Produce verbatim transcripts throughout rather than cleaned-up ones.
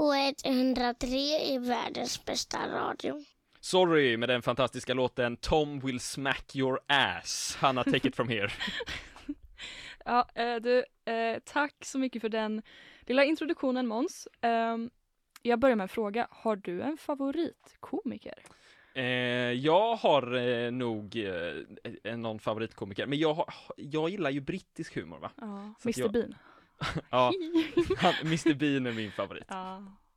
K ett hundra tre är världens bästa radio. Sorry med den fantastiska låten Tom will smack your ass. Hanna, take it from here. Ja, eh, du, eh, tack så mycket för den lilla introduktionen, Måns. Eh, jag börjar med en fråga. Har du en favoritkomiker? Eh, jag har eh, nog eh, någon favoritkomiker, men jag, har, jag gillar ju brittisk humor, va? Ja, Så att mister jag- Bean. Ja, han, mister Bean är min favorit. Ja.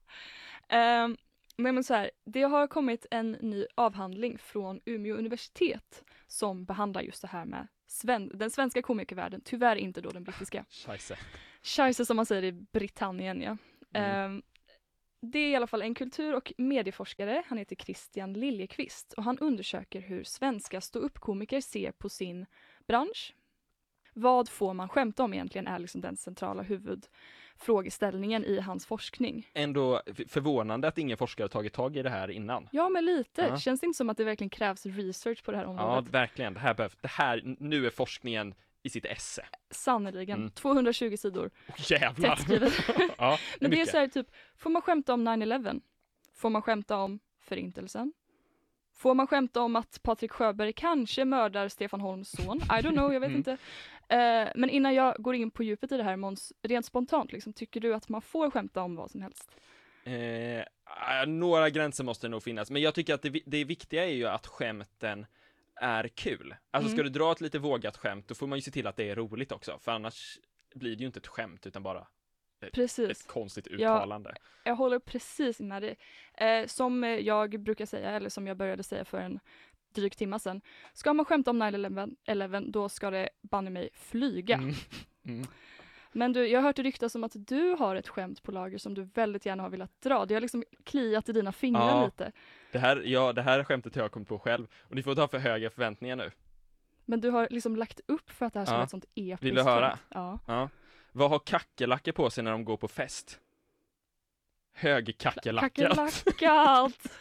Um, men, men så här, det har kommit en ny avhandling från Umeå universitet som behandlar just det här med sven- den svenska komikervärlden, tyvärr inte då den brittiska. Scheisse. Scheisse som man säger i Britannien, ja. Mm. Um, det är i alla fall en kultur- och medieforskare, han heter Christian Liljekvist och han undersöker hur svenska stå-upp-komiker ser på sin bransch. Vad får man skämta om egentligen är liksom den centrala huvudfrågeställningen i hans forskning. Ändå f- förvånande att ingen forskare har tagit tag i det här innan. Ja, men lite. Ja. Känns det inte som att det verkligen krävs research på det här Ja, området? verkligen. Det här, behöv, det här, nu är forskningen i sitt esse. Sannerligen. Mm. tvåhundratjugo sidor. Oh, jävlar! Tättskrivet. Ja, Men det är mycket. så här typ, får man skämta om nine eleven? Får man skämta om förintelsen? Får man skämta om att Patrik Sjöberg kanske mördar Stefan Holms son? I don't know, jag vet Mm. inte. Eh, men innan jag går in på djupet i det här, Måns, rent spontant, liksom, tycker du att man får skämta om vad som helst? Eh, ah, några gränser måste nog finnas, men jag tycker att det, vi- det viktiga är ju att skämten är kul. Alltså Mm. ska du dra ett lite vågat skämt, då får man ju se till att det är roligt också, för annars blir det ju inte ett skämt utan bara Precis. ett konstigt Ja. uttalande. Jag håller precis med dig. Eh, som eh, jag brukar säga, eller som jag började säga för en dryg timma sedan. Ska man skämta om nine eleven, då ska det banne mig flyga. Mm. Mm. Men du, jag har hört ryktas om att du har ett skämt på lager som du väldigt gärna har velat dra. Det har liksom kliat i dina fingrar Ja. lite. Det här, ja, det här skämtet har jag kommit på själv, och ni får ta för höga förväntningar nu. Men du har liksom lagt upp för att det här ska Ja. vara ett sånt episkt Vill du höra? skämt. Ja. Ja. Vad har kackerlackor på sig när de går på fest? Högkackerlackat. Kackerlackat!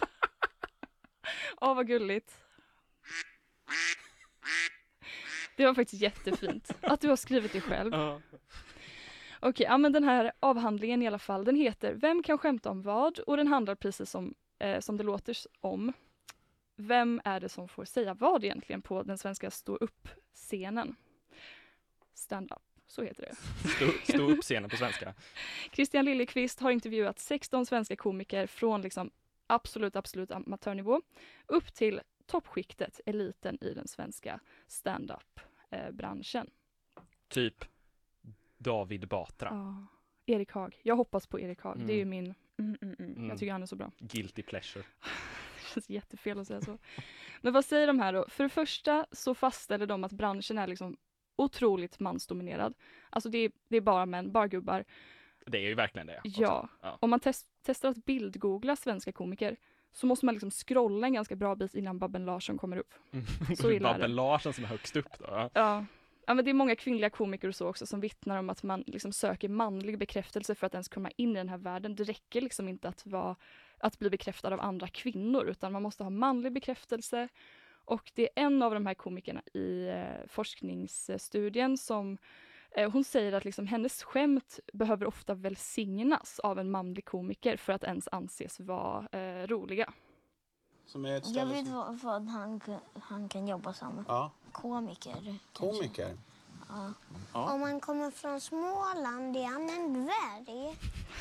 Åh, vad gulligt. Det var faktiskt jättefint att du har skrivit det själv. Ja. Okej, ja, men den här avhandlingen i alla fall, den heter Vem kan skämta om vad? Och den handlar precis som, eh, som det låter om. Vem är det som får säga vad egentligen på den svenska stå-upp-scenen? Stand-up, så heter det. Stå, stå upp scenen på svenska. Christian Liljekvist har intervjuat sexton svenska komiker från liksom absolut, absolut amatörnivå upp till toppskiktet, eliten i den svenska stand-up-branschen. Typ David Batra. Ja, Erik Haag. Jag hoppas på Erik Haag. Mm. Det är ju min... Mm, mm, mm. Mm. Jag tycker han är så bra. Guilty pleasure. Det känns jättefel att säga så. Men vad säger de här då? För det första så fastställer de att branschen är liksom otroligt mansdominerad. Alltså det är, det är bara män, bara gubbar. Det är ju verkligen det. också. Ja. Ja. Om man test, testar att bildgoogla svenska komiker så måste man liksom scrolla en ganska bra bit innan Babben Larsson kommer upp. Så illa är det. Babben Larsson som är högst upp då. Ja. Ja. Ja, men det är många kvinnliga komiker och så också som vittnar om att man liksom söker manlig bekräftelse för att ens komma in i den här världen. Det räcker liksom inte att, vara, att bli bekräftad av andra kvinnor, utan man måste ha manlig bekräftelse. Och det är en av de här komikerna i eh, forskningsstudien som eh, hon säger att liksom hennes skämt behöver ofta välsignas av en manlig komiker för att ens anses vara eh, roliga. Som är ett Jag ställe vet som... vad, vad han, han kan jobba som. Ja, Komiker. kanske. komiker. Ja. Ja. Om man kommer från Småland är han en dvärg.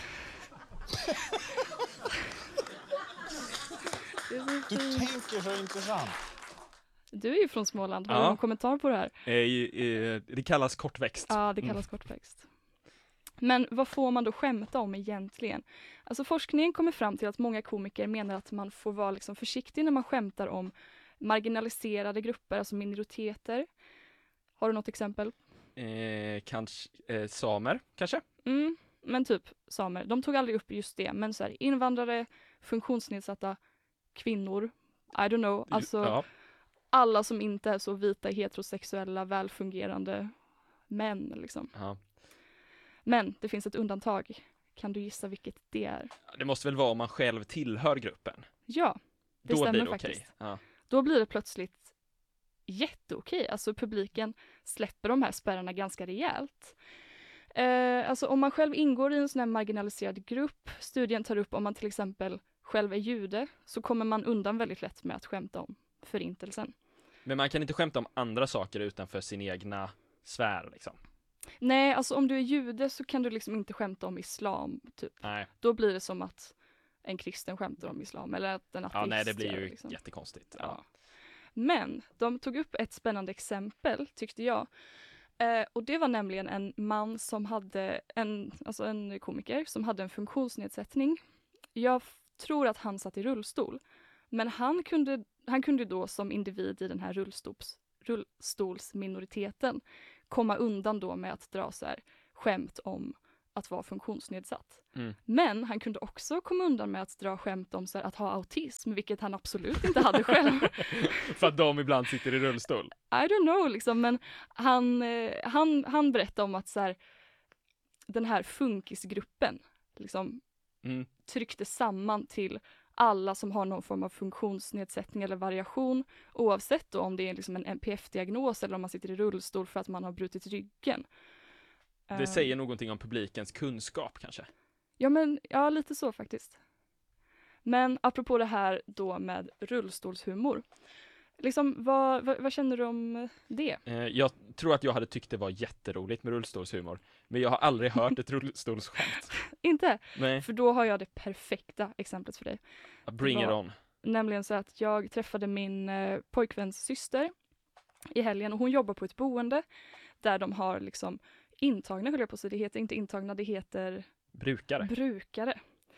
Du tänker så intressant. Du är ju från Småland, har Ja. du någon kommentar på det här? Eh, eh, det kallas kortväxt. Ja, det kallas kortväxt. Men vad får man då skämta om egentligen? Alltså forskningen kommer fram till att många komiker menar att man får vara liksom försiktig när man skämtar om marginaliserade grupper, alltså minoriteter. Har du något exempel? Eh, kanske eh, samer, kanske? Mm, men typ samer. De tog aldrig upp just det, men så här, invandrare, funktionsnedsatta, kvinnor, I don't know. Alltså Ja. alla som inte är så vita, heterosexuella, välfungerande män liksom. Ja. Men det finns ett undantag. Kan du gissa vilket det är? Det måste väl vara om man själv tillhör gruppen. Ja, det Då stämmer blir det faktiskt. okej. Ja. Då blir det plötsligt jätteokej. Alltså publiken släpper de här spärrarna ganska rejält. Eh, alltså om man själv ingår i en sån här marginaliserad grupp, studien tar upp om man till exempel själv är jude, så kommer man undan väldigt lätt med att skämta om förintelsen. Men man kan inte skämta om andra saker utanför sin egna sfär liksom. Nej, alltså om du är jude så kan du liksom inte skämta om islam, typ. Nej. Då blir det som att en kristen skämtar om islam, eller att en ateist Ja, nej, det blir gör ju liksom. jättekonstigt. Ja. Ja. Men de tog upp ett spännande exempel, tyckte jag. Eh, och det var nämligen en man som hade, en, alltså en komiker som hade en funktionsnedsättning. Jag f- tror att han satt i rullstol. Men han kunde, han kunde då som individ i den här rullstols, rullstolsminoriteten komma undan då med att dra så här skämt om att vara funktionsnedsatt. Mm. Men han kunde också komma undan med att dra skämt om så här, att ha autism, vilket han absolut inte hade själv. För att de ibland sitter i rullstol. I don't know, liksom, men han, eh, han, han berättade om att så här, den här funkisgruppen liksom, Mm. tryckte samman till alla som har någon form av funktionsnedsättning eller variation, oavsett då om det är liksom en N P F-diagnos eller om man sitter i rullstol för att man har brutit ryggen. Det Eh, säger någonting om publikens kunskap kanske. Ja, men ja, lite så faktiskt. Men apropå det här då med rullstolshumor. Liksom, vad, vad, vad känner du om det? Eh, jag tror att jag hade tyckt det var jätteroligt med rullstolshumor. Men jag har aldrig hört ett rullstolsskämt. Inte? Nej, För då har jag det perfekta exemplet för dig. bring it var- on. Nämligen så att jag träffade min eh, pojkväns syster i helgen och hon jobbar på ett boende där de har liksom intagna, höll jag på att säga, det heter inte intagna, det heter Brukare. brukare.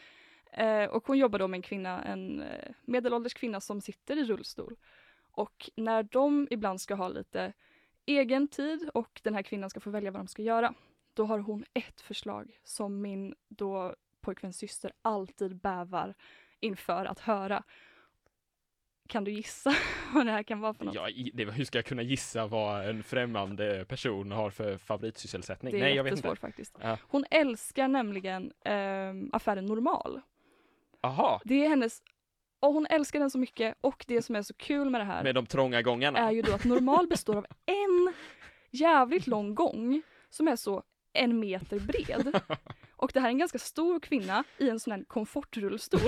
Eh, och hon jobbar då med en kvinna, en eh, medelålders kvinna som sitter i rullstol. Och när de ibland ska ha lite egen tid och den här kvinnan ska få välja vad de ska göra, då har hon ett förslag som min då pojkväns syster alltid bävar inför att höra. Kan du gissa vad det här kan vara för något? Ja, i- det, hur ska jag kunna gissa vad en främmande person har för favoritsysselsättning? Det är Nej, jag vet jättesvårt inte. faktiskt. Ja. Hon älskar nämligen ehm, affären Normal. Aha, Det är hennes, och hon älskar den så mycket, och det som är så kul med det här med de trånga gångarna. är ju då att Normal består av en jävligt lång gång som är så en meter bred. Och det här är en ganska stor kvinna i en sån här komfortrullstol.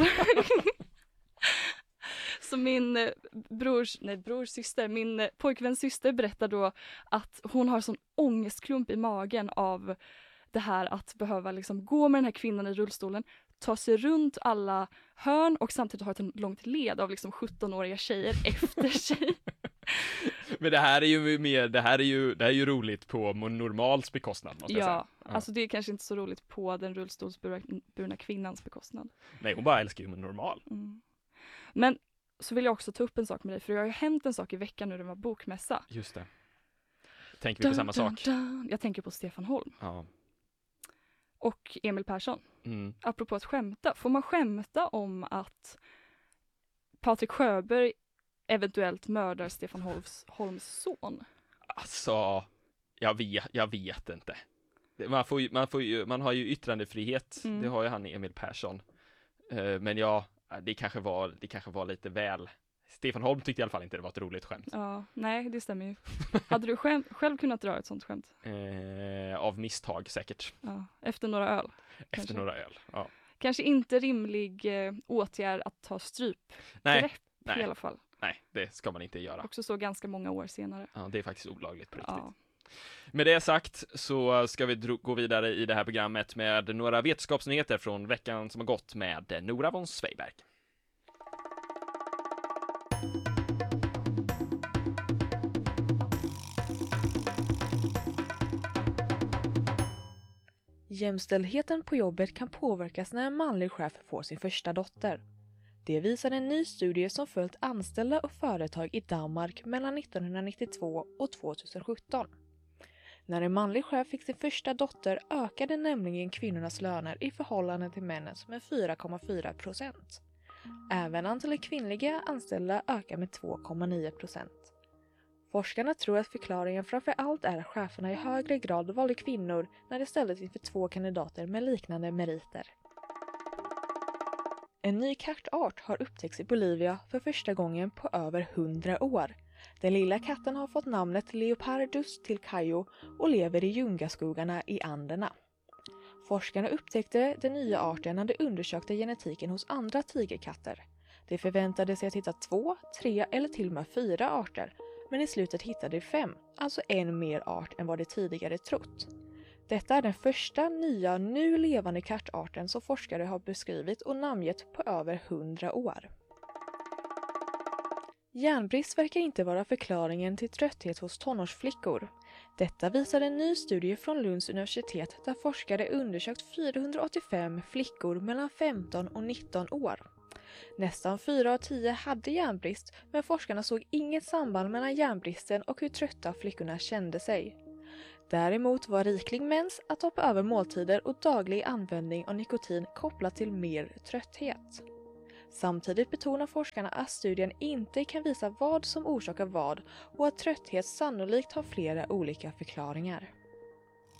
Så min eh, brors, nej brors syster, min eh, pojkväns syster berättar då att hon har sån ångestklump i magen av det här att behöva liksom gå med den här kvinnan i rullstolen, ta sig runt alla hörn och samtidigt ha ett långt led av liksom sjuttonåriga tjejer efter sig. Men det här är ju mer, det här är ju, det här är ju roligt på Normals bekostnad, måste jag säga. Ja, alltså det är kanske inte så roligt på den rullstolsburna kvinnans bekostnad. Nej, hon bara älskar ju Normal. Mm. Men så vill jag också ta upp en sak med dig, för det har ju hänt en sak i veckan nu, det var bokmässa. Just det. Tänker vi på samma sak? dun. Jag tänker på Stefan Holm Ja. och Emil Persson. Mm. Apropå att skämta, får man skämta om att Patrik Sjöberg eventuellt mördar Stefan Holms, Holms son? Alltså, jag vet, jag vet inte. Det- Man, får ju, man, får ju, man har ju yttrandefrihet, Mm. det har ju han Emil Persson. Eh, men ja, det kanske, var, det kanske var lite väl. Stefan Holm tyckte i alla fall inte det var ett roligt skämt. Ja, nej, det stämmer ju. Hade du skäm- själv kunnat dra ett sånt skämt? Eh, av misstag säkert. Ja, efter några öl. Efter Kanske. några öl. Ja. Kanske inte rimlig eh, åtgärd att ta stryp Nej, grepp i nej, alla fall. nej, det ska man inte göra. Också så ganska många år senare. Ja, det är faktiskt olagligt på riktigt. Ja. Med det sagt så ska vi dro- gå vidare i det här programmet med några vetenskapsnyheter från veckan som har gått med Nora von Sveiberg. Jämställdheten på jobbet kan påverkas när en manlig chef får sin första dotter. Det visar en ny studie som följt anställda och företag i Danmark mellan nittonhundranittiotvå och tjugohundrasjutton. När en manlig chef fick sin första dotter ökade nämligen kvinnornas löner i förhållande till männens med fyra komma fyra procent. Även antalet kvinnliga anställda ökar med två komma nio procent. Forskarna tror att förklaringen framför allt är att cheferna i högre grad valde kvinnor när de ställdes inför två kandidater med liknande meriter. En ny kattart har upptäckts i Bolivia för första gången på över hundra år. Den lilla katten har fått namnet Leopardus tilcaio och lever i Ljungaskogarna i Anderna. Forskarna upptäckte den nya arten när de undersökte genetiken hos andra tigerkatter. De förväntade sig att hitta två, tre eller till och med fyra arter, men i slutet hittade de fem, alltså en mer art än vad de tidigare trott. Detta är den första nya nu levande kattarten som forskare har beskrivit och namngett på över hundra år. Järnbrist verkar inte vara förklaringen till trötthet hos tonårsflickor. Detta visar en ny studie från Lunds universitet där forskare undersökt fyrahundraåttiofem flickor mellan femton och nitton år. Nästan fyra av tio hade järnbrist, men forskarna såg inget samband mellan järnbristen och hur trötta flickorna kände sig. Däremot var riklig mens, att hoppa över måltider och daglig användning av nikotin kopplat till mer trötthet. Samtidigt betonar forskarna att studien inte kan visa vad som orsakar vad och att trötthet sannolikt har flera olika förklaringar.